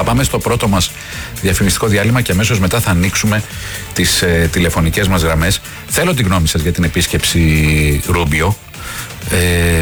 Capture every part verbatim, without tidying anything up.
πάμε στο πρώτο μας διαφημιστικό διάλειμμα και αμέσως μετά θα ανοίξουμε τις ε, τηλεφωνικές μας γραμμές. Θέλω τη γνώμη σας για την επίσκεψη Ρούμπιο. Ε,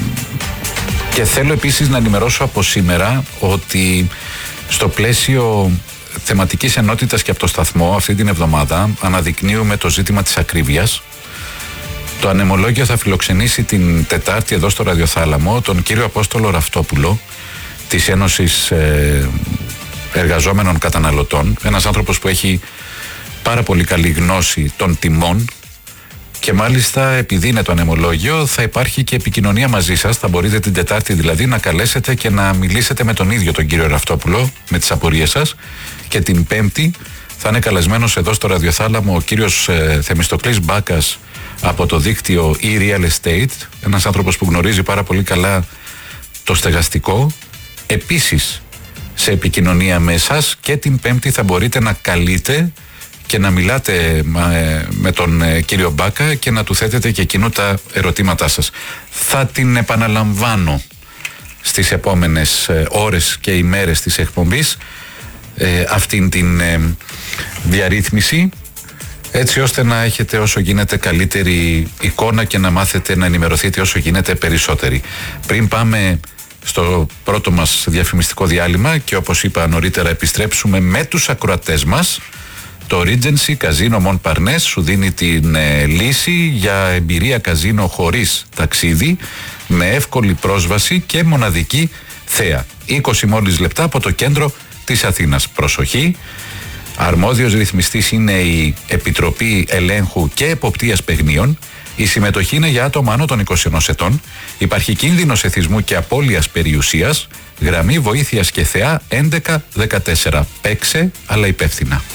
και θέλω επίσης να ενημερώσω από σήμερα ότι στο πλαίσιο θεματικής ενότητας και από το σταθμό αυτή την εβδομάδα αναδεικνύουμε το ζήτημα της ακρίβειας. Το ανεμολόγιο θα φιλοξενήσει την Τετάρτη εδώ στο Ραδιοθάλαμο τον κύριο Απόστολο Ραυτόπουλο της Ένωσης ε, Εργαζόμενων Καταναλωτών, ένας άνθρωπος που έχει πάρα πολύ καλή γνώση των τιμών και μάλιστα επειδή είναι το ανεμολόγιο θα υπάρχει και επικοινωνία μαζί σας. Θα μπορείτε την Τετάρτη δηλαδή να καλέσετε και να μιλήσετε με τον ίδιο τον κύριο Ραυτόπουλο με τις απορίες σας, και την Πέμπτη θα είναι καλεσμένος εδώ στο Ραδιοθάλαμο ο κύριος ε, Θεμιστοκλής Μπάκας από το δίκτυο e-real estate, ένας άνθρωπος που γνωρίζει πάρα πολύ καλά το στεγαστικό. Επίσης σε επικοινωνία με εσάς και την Πέμπτη θα μπορείτε να καλείτε και να μιλάτε με τον κύριο Μπάκα και να του θέτετε και εκείνο τα ερωτήματά σας. Θα την επαναλαμβάνω στις επόμενες ώρες και ημέρες της εκπομπής ε, αυτήν την ε, διαρρύθμιση, έτσι ώστε να έχετε όσο γίνεται καλύτερη εικόνα και να μάθετε να ενημερωθείτε όσο γίνεται περισσότεροι. Πριν πάμε στο πρώτο μας διαφημιστικό διάλειμμα και όπως είπα νωρίτερα επιστρέψουμε με τους ακροατές μας, το Regency Casino Montparnasse σου δίνει την ε, λύση για εμπειρία καζίνο χωρίς ταξίδι, με εύκολη πρόσβαση και μοναδική θέα. είκοσι μόλις λεπτά από το κέντρο της Αθήνας. Προσοχή, αρμόδιος ρυθμιστής είναι η Επιτροπή Ελέγχου και Εποπτείας Παιγνίων. Η συμμετοχή είναι για άτομα άνω των είκοσι ενός ετών. Υπάρχει κίνδυνος εθισμού και απώλειας περιουσίας. Γραμμή βοήθειας και θεά έντεκα δεκατέσσερα. Παίξε αλλά υπεύθυνα.